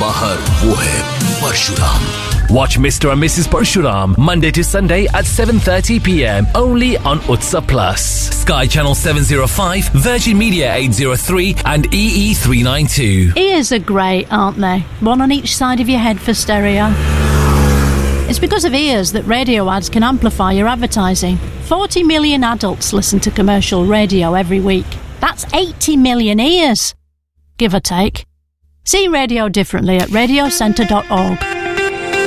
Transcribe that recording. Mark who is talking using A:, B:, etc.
A: बाहर वो है Parshuram.
B: Watch Mr. and Mrs. Parshuram Monday to Sunday at 7:30 p.m. only on Utsa Plus, Sky Channel 705, Virgin Media 803 and EE 392.
C: Ears are great, aren't they? One on each side of your head for stereo. It's because of ears that radio ads can amplify your advertising. 40 million adults listen to commercial radio every week. That's 80 million ears, give or take. See radio differently at radiocentre.org.